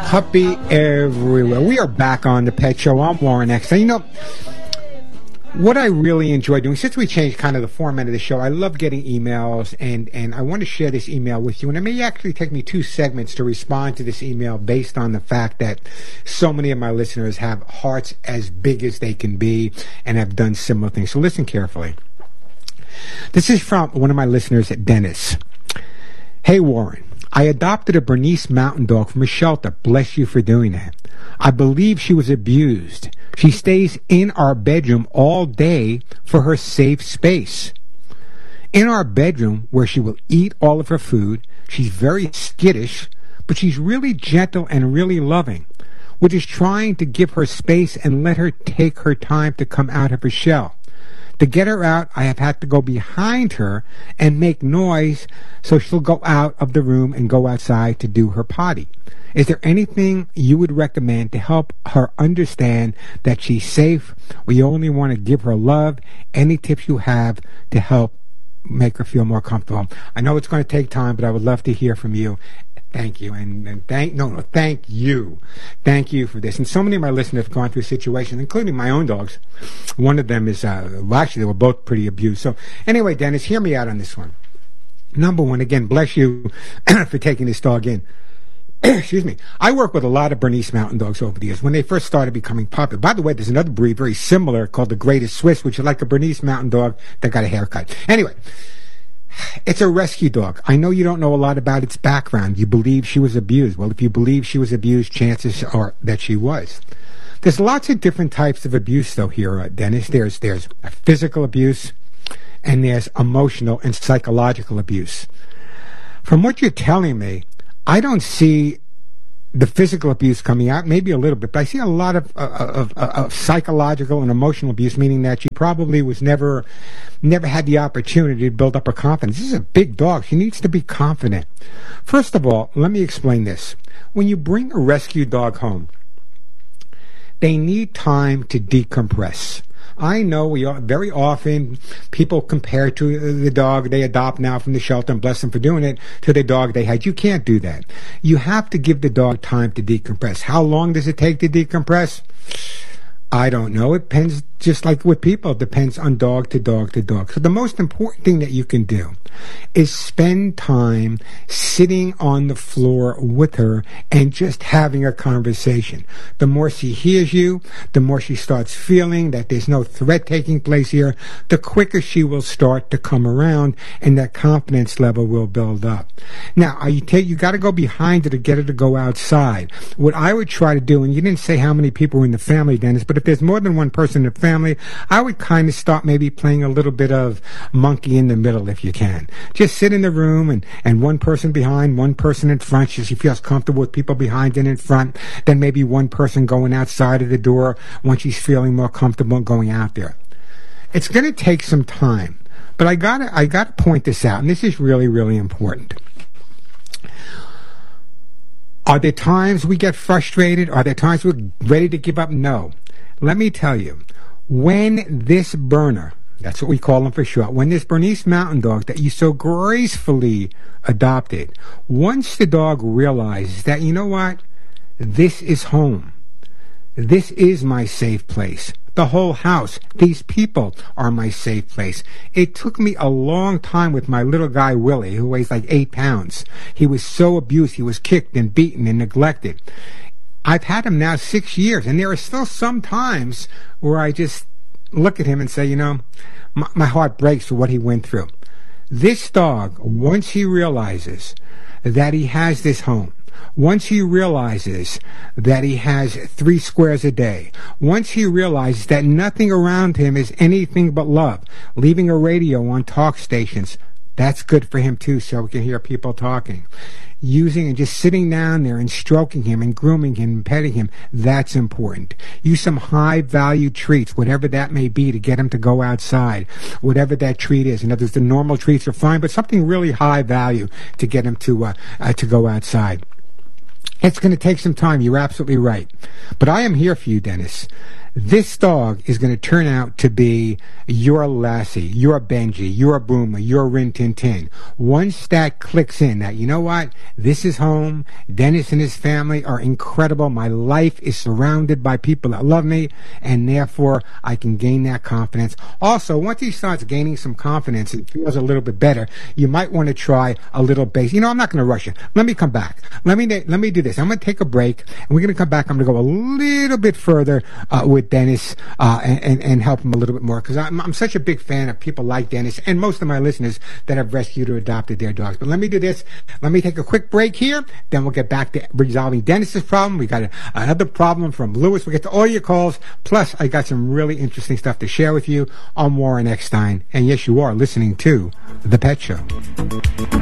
puppy everywhere. We are back on the Pet Show. I'm Warren X. And you know, what I really enjoy doing, since we changed kind of the format of the show, I love getting emails, and I want to share this email with you. And it may actually take me 2 segments to respond to this email based on the fact that so many of my listeners have hearts as big as they can be and have done similar things. So listen carefully. This is from one of my listeners, Dennis. Hey, Warren. I adopted a Bernese Mountain Dog from a shelter. Bless you for doing that. I believe she was abused. She stays in our bedroom all day for her safe space. In our bedroom, where she will eat all of her food, she's very skittish, but she's really gentle and really loving. We're just trying to give her space and let her take her time to come out of her shell. To get her out, I have had to go behind her and make noise so she'll go out of the room and go outside to do her potty. Is there anything you would recommend to help her understand that she's safe? We only want to give her love. Any tips you have to help make her feel more comfortable? I know it's going to take time, but I would love to hear from you. Thank you, thank you. Thank you for this. And so many of my listeners have gone through situations, including my own dogs. One of them is, actually, they were both pretty abused. So anyway, Dennis, hear me out on this one. Number one, again, bless you for taking this dog in. Excuse me. I work with a lot of Bernese Mountain Dogs over the years. When they first started becoming popular. By the way, there's another breed very similar called the Greatest Swiss, which is like a Bernese Mountain Dog that got a haircut. Anyway. It's a rescue dog. I know you don't know a lot about its background. You believe she was abused. Well, if you believe she was abused, chances are that she was. There's lots of different types of abuse, though, here, Dennis. There's physical abuse, and there's emotional and psychological abuse. From what you're telling me, I don't see the physical abuse coming out, maybe a little bit, but I see a lot of psychological and emotional abuse, meaning that she probably was never had the opportunity to build up her confidence. This is a big dog. She needs to be confident. First of all, let me explain this. When you bring a rescue dog home, they need time to decompress. I know very often people compare to the dog they adopt now from the shelter, and bless them for doing it, to the dog they had. You can't do that. You have to give the dog time to decompress. How long does it take to decompress? I don't know. It depends, just like with people, it depends on dog to dog to dog. So the most important thing that you can do is spend time sitting on the floor with her and just having a conversation. The more she hears you, the more she starts feeling that there's no threat taking place here, the quicker she will start to come around, and that confidence level will build up. Now, you got to go behind her to get her to go outside. What I would try to do, and you didn't say how many people were in the family, Dennis, but if there's more than one person in the family, I would kind of start maybe playing a little bit of monkey in the middle if you can. Just sit in the room and one person behind, one person in front. She feels comfortable with people behind and in front. Then maybe one person going outside of the door when she's feeling more comfortable going out there. It's going to take some time, but I gotta point this out, and this is really, really important. Are there times we get frustrated? Are there times we're ready to give up? No. Let me tell you, when this burner, that's what we call them for short, when this Bernese Mountain Dog that you so gracefully adopted, once the dog realizes that, you know what, this is home, this is my safe place, the whole house, these people are my safe place. It took me a long time with my little guy Willie, who weighs like 8 pounds. He was so abused, he was kicked and beaten and neglected. I've had him now 6 years, and there are still some times where I just look at him and say, you know, my heart breaks for what he went through. This dog, once he realizes that he has this home, once he realizes that he has 3 squares a day, once he realizes that nothing around him is anything but love, leaving a radio on talk stations, that's good for him too, so we can hear people talking. Using and just sitting down there and stroking him and grooming him and petting him, that's important. Use some high-value treats, whatever that may be, to get him to go outside, whatever that treat is. In other words, the normal treats are fine, but something really high value to get him to go outside. It's going to take some time. You're absolutely right. But I am here for you, Dennis. this dog is going to turn out to be your Lassie, your Benji, your Boomer, your Rin Tin Tin. Once that clicks in, that, you know what, this is home, Dennis and his family are incredible, my life is surrounded by people that love me, and therefore I can gain that confidence. Also, once he starts gaining some confidence, it feels a little bit better, you might want to try a little base. I'm not going to rush it. Let me come back. Let me do this. I'm going to take a break, and we're going to come back. I'm going to go a little bit further with Dennis and help him a little bit more, because I'm such a big fan of people like Dennis and most of my listeners that have rescued or adopted their dogs. But let me do this. Let me take a quick break here. Then we'll get back to resolving Dennis's problem. We got another problem from Lewis. We'll get to all your calls. Plus, I got some really interesting stuff to share with you. I'm Warren Eckstein. And yes, you are listening to The Pet Show.